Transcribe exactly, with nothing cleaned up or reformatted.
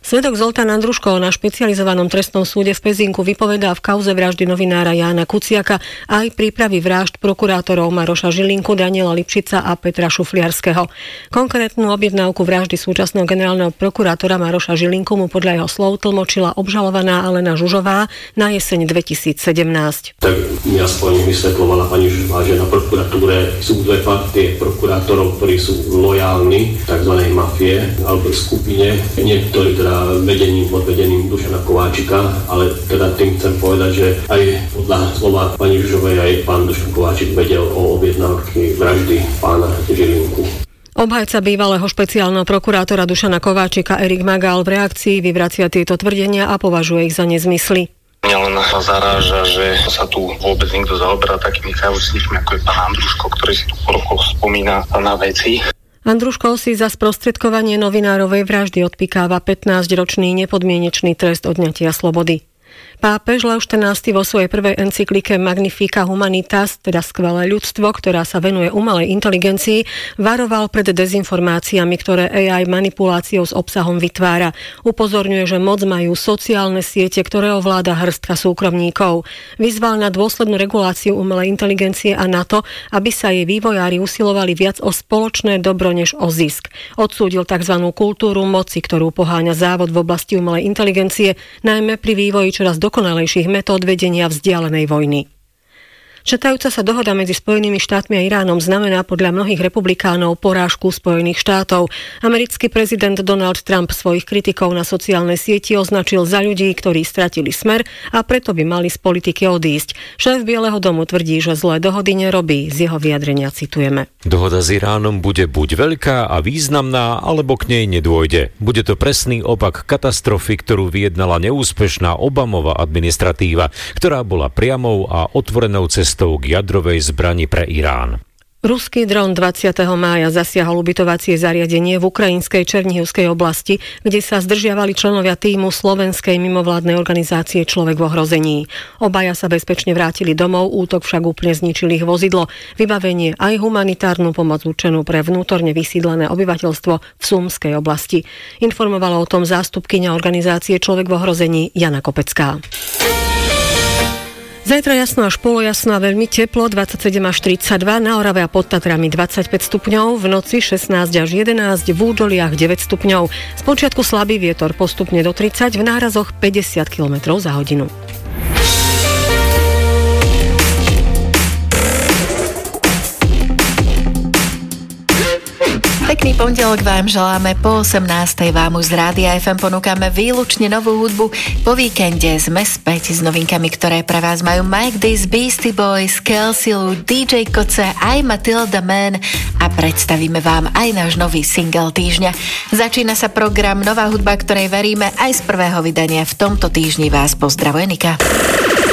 Svedok Zoltán Andruško na špecializovanom trestnom súde v Pezinku vypovedá v kauze vraždy novinára Jána Kuciaka aj prípravy vražd prokurátorov Maroša Žilinku, Daniela Lipšica a Petra Šufliarského. Konkrétnu objednávku vraždy súčasného generálneho prokurátora Maroša Žilinku mu podľa jeho slov tlmočila obžalovaná Alena Žužová na jeseň dvetisícsedemnásť. Tak mi aspoň vysvetľovala pani Žužová, že na prokuratúre sú dve partie prokurátorov, ktorí sú lojálni tzv. Mafie alebo skupine, niektorí teda vedením, pod vedením Dušana Kováčika, ale teda tým chcem povedať, že aj podľa slova pani Žužovej aj pán Dušan Kováčik vedel o objednávke vraždy pána Žilinku. Obhajca bývalého špeciálneho prokurátora Dušana Kováčika Erik Magál v reakcii vyvracia tieto tvrdenia a považuje ich za nezmysly. Mňa len zaráža, že sa tu vôbec niekto zaoberá takými kauzíkmi, ako je pán Andruško, ktorý si tu po rokoch spomína na veci. Andruško si za sprostredkovanie novinárovej vraždy odpikáva pätnásťročný nepodmienečný trest odňatia slobody. Pápež Lev štrnásty vo svojej prvej encyklike Magnifica Humanitas, teda skvelé ľudstvo, ktorá sa venuje umelej inteligencii, varoval pred dezinformáciami, ktoré á í manipuláciou s obsahom vytvára. Upozorňuje, že moc majú sociálne siete, ktoré ovláda hrstka súkromníkov. Vyzval na dôslednú reguláciu umelej inteligencie a na to, aby sa jej vývojári usilovali viac o spoločné dobro než o zisk. Odsúdil tzv. Kultúru moci, ktorú poháňa závod v oblasti umelej inteligencie, najmä pri vývoji čoraz dokonalejších metód vedenia vzdialenej vojny. Četajúca sa dohoda medzi Spojenými štátmi a Iránom znamená podľa mnohých republikánov porážku Spojených štátov. Americký prezident Donald Trump svojich kritikov na sociálnej sieti označil za ľudí, ktorí stratili smer a preto by mali z politiky odísť. Šéf Bieleho domu tvrdí, že zlé dohody nerobí. Z jeho vyjadrenia citujeme. Dohoda s Iránom bude buď veľká a významná, alebo k nej nedôjde. Bude to presný opak katastrofy, ktorú vyjednala neúspešná Obamová administratíva, ktorá bola priamou a otvorenou cestou k jadrovej zbrani pre Irán. Ruský dron dvadsiateho mája zasiahol ubytovacie zariadenie v ukrajinskej Černihivskej oblasti, kde sa zdržiavali členovia tímu slovenskej mimovládnej organizácie Človek v ohrození. Obaja sa bezpečne vrátili domov, útok však úplne zničil ich vozidlo, vybavenie aj humanitárnu pomoc určenú pre vnútorne vysídlené obyvateľstvo v Sumskej oblasti. Informovala o tom zástupkyňa organizácie Človek v ohrození Jana Kopecká. Zajtra jasno až polojasno a veľmi teplo, dvadsaťsedem až tridsaťdva, na Orave a pod Tatrami dvadsaťpäť stupňov, v noci šestnásť až jedenásť, v údoliach deväť stupňov. Spočiatku slabý vietor, postupne do tridsať, v nárazoch päťdesiat kilometrov za hodinu. Pekný pondelok vám želáme, po osemnástej vám už z Rádia ef em ponúkame výlučne novú hudbu. Po víkende sme späť s novinkami, ktoré pre vás majú Mike Diz, Beastie Boys, Kelsey Lou, dý džej Koce, aj Matilda Man a predstavíme vám aj náš nový single týždňa. Začína sa program Nová hudba, ktorej veríme aj z prvého vydania v tomto týždni. Vás pozdravuje Nika.